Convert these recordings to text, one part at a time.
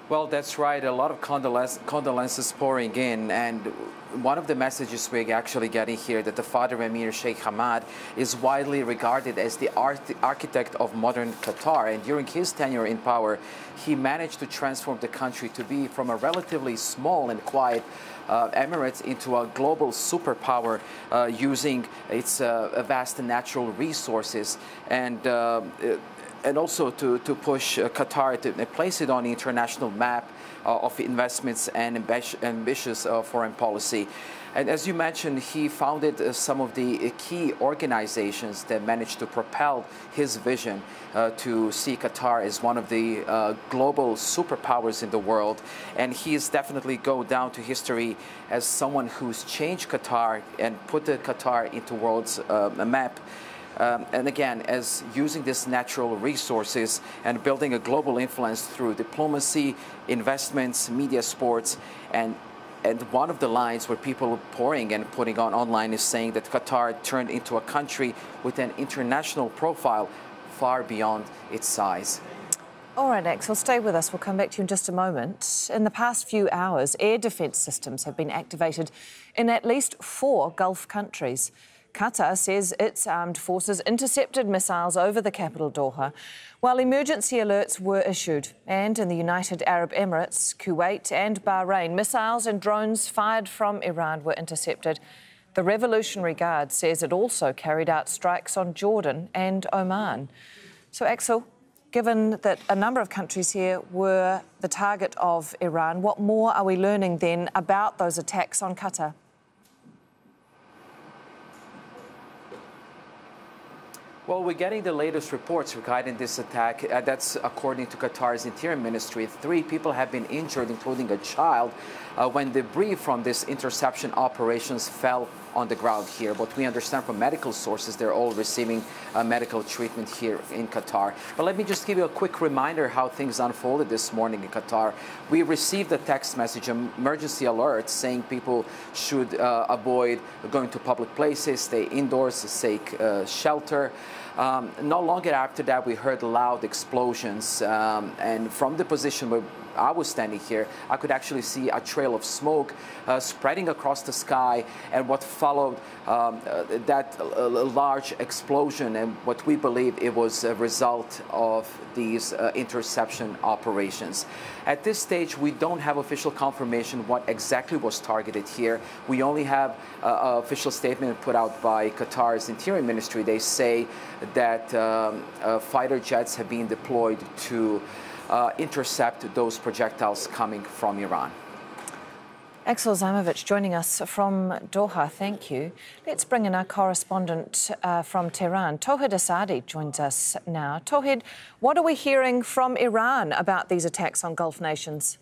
Well, that's right. A lot of condolences pouring in. And one of the messages we're actually getting here that the father Emir Sheikh Hamad is widely regarded as the architect of modern Qatar. And during his tenure in power, he managed to transform the country to be from a relatively small and quiet Emirates into a global superpower using its vast natural resources and also to push Qatar to place it on the international map of investments and ambitious foreign policy. And as you mentioned, he founded some of the key organizations that managed to propel his vision to see Qatar as one of the global superpowers in the world. And he's definitely go down to history as someone who's changed Qatar and put the Qatar into world's map. And again, as using these natural resources and building a global influence through diplomacy, investments, media, sports, and one of the lines where people are pouring and putting on online is saying that Qatar turned into a country with an international profile far beyond its size. All right, Axel, stay with us. We'll come back to you in just a moment. In the past few hours, air defence systems have been activated in at least 4 Gulf countries. Qatar says its armed forces intercepted missiles over the capital Doha, while emergency alerts were issued. And in the United Arab Emirates, Kuwait and Bahrain, missiles and drones fired from Iran were intercepted. The Revolutionary Guard says it also carried out strikes on Jordan and Oman. So, Axel, given that a number of countries here were the target of Iran, what more are we learning then about those attacks on Qatar? Well, we're getting the latest reports regarding this attack. That's according to Qatar's Interior Ministry. 3 people have been injured, including a child, when debris from this interception operations fell on the ground here. But we understand from medical sources they're all receiving medical treatment here in Qatar. But let me just give you a quick reminder how things unfolded this morning in Qatar. We received a text message, emergency alert, saying people should avoid going to public places, stay indoors, take shelter. No longer after that, we heard loud explosions. And from the position where I was standing here, I could actually see a trail of smoke spreading across the sky, and what followed that large explosion, and what we believe it was a result of these interception operations. At this stage, we don't have official confirmation what exactly was targeted here. We only have an official statement put out by Qatar's Interior Ministry. They say that fighter jets have been deployed to intercept those projectiles coming from Iran. Axel Zamovich joining us from Doha, thank you. Let's bring in our correspondent from Tehran. Tawhid Asadi joins us now. Tawhid, what are we hearing from Iran about these attacks on Gulf nations?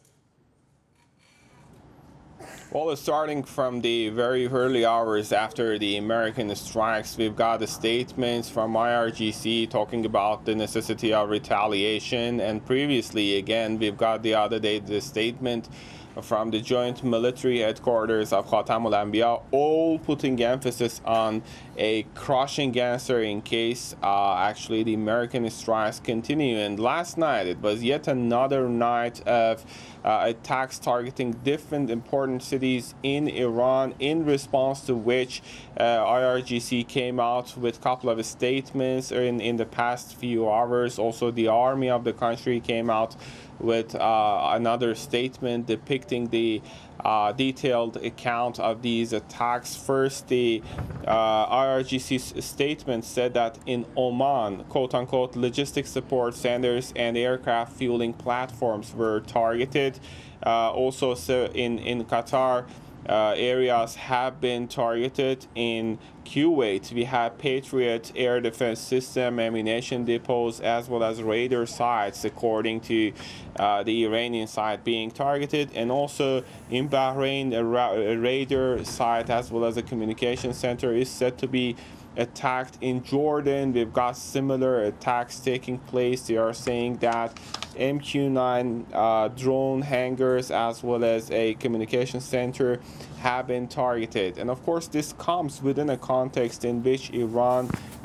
Well, it's starting from the very early hours after the American strikes. We've got the statements from IRGC talking about the necessity of retaliation. And previously, again, we've got the other day the statement from the joint military headquarters of Khatam al-Anbiya, all putting emphasis on a crushing answer in case actually the American strikes continue. And last night, it was yet another night of attacks targeting different important cities in Iran, in response to which IRGC came out with a couple of statements in the past few hours. Also, the army of the country came out with another statement depicting the detailed account of these attacks. First, the IRGC's statement said that in Oman, quote-unquote, logistics support centers and aircraft fueling platforms were targeted. Also, so in Qatar, areas have been targeted. In Kuwait, we have Patriot air defense system, ammunition depots, as well as radar sites, according to the Iranian side being targeted. And also in Bahrain, a radar site as well as a communication center is said to be attacked. In Jordan, we've got similar attacks taking place. They are saying that MQ-9 drone hangars as well as a communication center have been targeted. And of course, this comes within a context in which Iran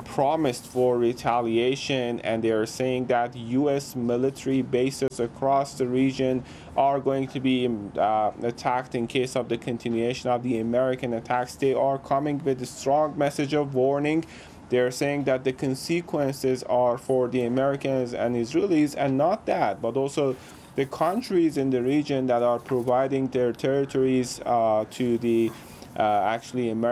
promised for retaliation, and they are saying that U.S. military bases across the region are going to be attacked in case of the continuation of the American attacks. They are coming with a strong message of warning. They're saying that the consequences are for the Americans and Israelis, and not that, but also the countries in the region that are providing their territories to the actually American